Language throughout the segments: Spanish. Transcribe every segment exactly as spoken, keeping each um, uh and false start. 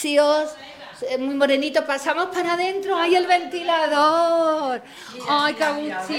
precioso, muy morenito. Pasamos para adentro, ¡ay, el ventilador! ¡Ay, qué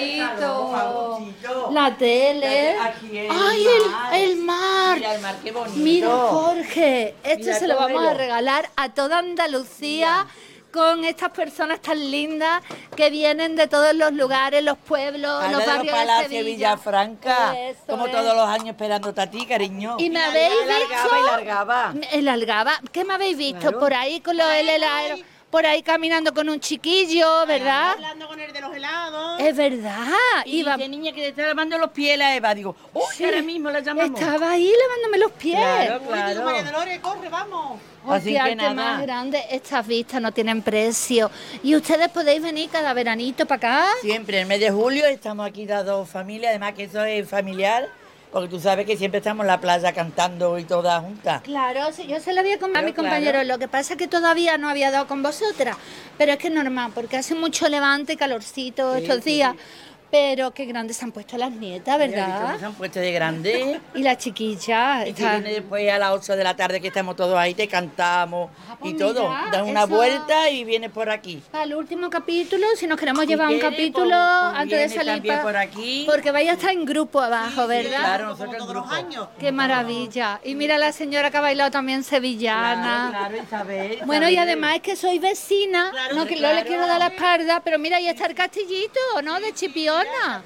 gusto! La tele. ¡Ay, el, el mar! Mira el mar, qué bonito. Mira, Jorge, esto Mira, se lo vamos cógelo. a regalar a toda Andalucía. Con estas personas tan lindas que vienen de todos los lugares, los pueblos, Ahora los de barrios de Palacio Sevilla. Villafranca, Eso como es. todos los años esperándote a ti, cariño. Y me habéis largaba visto... y largaba. El Algaba. ¿Qué me habéis visto? Claro. Por ahí con los el helado, por ahí caminando con un chiquillo, ¿verdad? Hablando con el de los helados. Es verdad. Y Iba... dice, niña, que le está lavando los pies a Eva. Digo, uy, Sí. ahora mismo la llamamos. Estaba ahí lavándome los pies. Claro, Uy, claro. digo, María Dolores, corre, vamos. Ay, Así qué que arte nada. más grande. Estas vistas no tienen precio. Y ustedes podéis venir cada veranito para acá. Siempre, en el mes de julio estamos aquí las dos familias, además que eso es familiar, porque tú sabes que siempre estamos en la playa cantando y todas juntas. Claro, sí, yo se lo había comentado a mi Claro, compañero. claro. Lo que pasa es que todavía no había dado con vosotras. Pero es que es normal, porque hace mucho levante y calorcito Sí, estos sí, días. sí. Pero qué grandes se han puesto las nietas, Mira, ¿viste cómo ¿verdad? se han puesto de grande? Y la chiquilla. Y que está- viene después a las ocho de la tarde que estamos todos ahí, te cantamos Ah, pues y todo. mira, Dan una eso- vuelta y vienes por aquí. Para el último capítulo, si nos queremos Si llevar un quieres, capítulo pues, pues antes de viene salir también pa- por aquí. Porque vaya a estar en grupo abajo, ¿verdad? claro, Como nosotros en todos los grupo. años. Qué maravilla. Y mira la señora que ha bailado también sevillana. Claro, claro, Isabel, Bueno, y Isabel. además es que soy vecina, Claro, no que no claro. le quiero dar la espalda, pero mira, ahí está el castillito, ¿no? De Chipiona.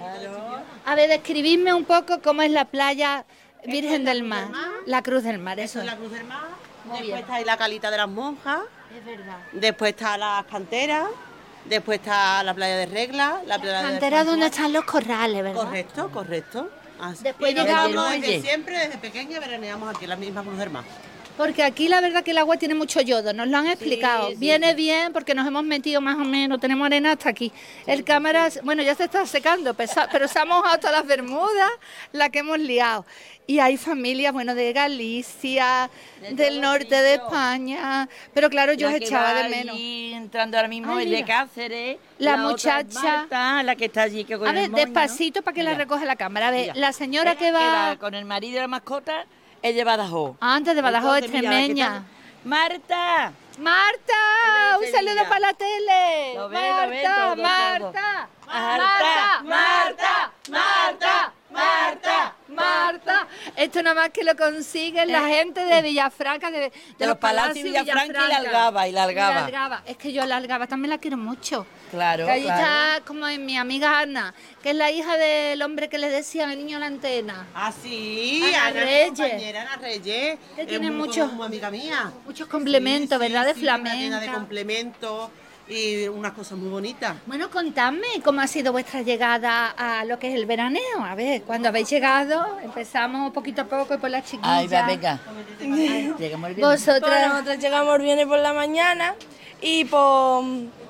A ver, describidme un poco cómo es la playa Virgen del Mar, la Cruz del Mar, eso Eso es es. la Cruz del Mar. Muy Después bien. está ahí la calita de las monjas. Es verdad. Después está las canteras. Después está la playa de Regla. La playa de Cantera San donde Juan. están los corrales, ¿verdad? Correcto, correcto. Así. Después y nos llegamos- vamos Oye. desde siempre, desde pequeña, veraneamos aquí en la misma Cruz del Mar. Porque aquí la verdad que el agua tiene mucho yodo, nos lo han explicado. sí, Viene sí. bien porque nos hemos metido más o menos, tenemos arena hasta aquí. El cámara, bueno, ya se está secando, pesa- pero se ha mojado todas las bermudas, la que hemos liado. Y hay familias, bueno, de Galicia, De del todos norte de sitios. España, pero claro, yo La os que echaba va de menos. allí entrando ahora mismo Ay, es de mira. Cáceres. La otra es muchacha- Marta, la que está allí que con A el ver, moño, despacito para que la Mira, recoja la cámara. A ver, mira. la señora Ella que va... con el marido de la mascota es de Badajoz. Antes de Badajoz, Entonces, mira, la que extremeña. está- ¡Marta! ¡Marta! Ella ¡Un es saludo Sevilla. para la tele! Lo ve, lo ¡Marta! ve todo, todo. ¡Marta! Marta, ¡Marta! ¡Marta! ¡Marta! ¡Marta! Esto nada más que lo consiguen la gente de Villafranca, de, de, De los Palacios Villafranca y la Algaba, y la Algaba. Es que yo a la Algaba también la quiero mucho. Claro, Que ahí claro. está como en mi amiga Ana, que es la hija del hombre que le decía el niño a la antena. Ah, sí, Ana Ana, mi Reyes. compañera Ana Reyes. Que es tiene muy, mucho- como amiga mía. Muchos complementos, Sí, sí, ¿verdad? De sí, una tienda de flamenca. complementos y unas cosas muy bonitas. Bueno, contadme cómo ha sido vuestra llegada a lo que es el veraneo. A ver, cuando habéis llegado, empezamos poquito a poco y por las chiquillas. Ahí va, venga. Llegamos bien. Pues Vosotras, nosotros llegamos el viernes por la mañana y pues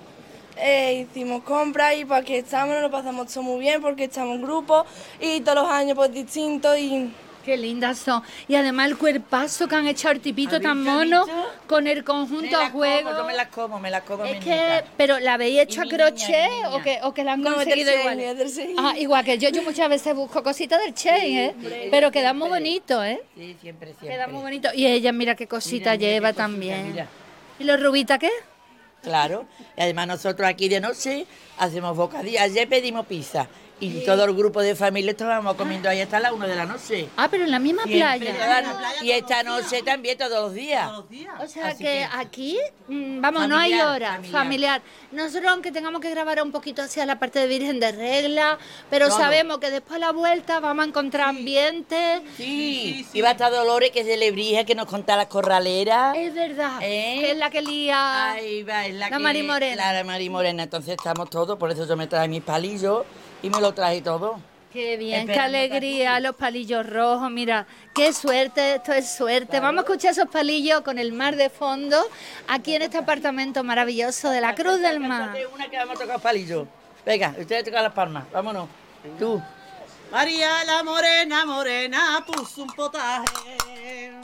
eh, hicimos compras y pues aquí estamos, nos lo pasamos todo muy bien porque estamos en grupo y todos los años pues distintos y qué lindas son. Y además el cuerpazo que han hecho el tipito ¿Has tan visto, mono visto? con el Me conjunto a las como, juego. yo me las como, me las como, Es mi que, nieta. pero ¿la habéis hecho Y a mi niña, crochet mi niña. o que, o que la han no, conseguido tercer, igual? tercer. Ah, igual que yo, yo muchas veces busco cositas del Che, ¿eh? Pero queda muy bonito, ¿eh? Sí, siempre, siempre. Queda muy bonito. Y ella, mira qué cosita Mira, mira lleva qué cosita, también. mira. ¿Y los rubitas qué? Claro, y además nosotros aquí de noche hacemos bocadillos. Ayer pedimos pizza y todo el grupo de familia estábamos comiendo ahí hasta las una de la noche. Ah, pero en la misma Siempre, playa. toda la- En la playa y esta todos los noche también todos los días. Todos los días. O sea Así que, que- aquí, mm, vamos, no hay Familiar, hora, familiar. familiar. Nosotros, aunque tengamos que grabar un poquito hacia la parte de Virgen de Regla, pero Todo. sabemos que después a la vuelta vamos a encontrar ambiente. Sí, sí, sí. iba a estar Dolores, que es de Lebrija, que nos contaba las corraleras. Es verdad, ¿Eh? que es la que lía. Ahí va, es la, La que- Mari Morena. La Mari Morena, entonces estamos todos, por eso yo me traje mis palillos y me lo traje todo. Qué bien, qué Esperando alegría, aquí. los palillos rojos, mira, qué suerte, esto es suerte. Vamos a escuchar esos palillos con el mar de fondo, aquí en este apartamento maravilloso de la Cruz del Mar. Acércate una que vamos a tocar palillos. Venga, ustedes tocan las palmas, vámonos. Tú. María la morena, morena, puso un potaje.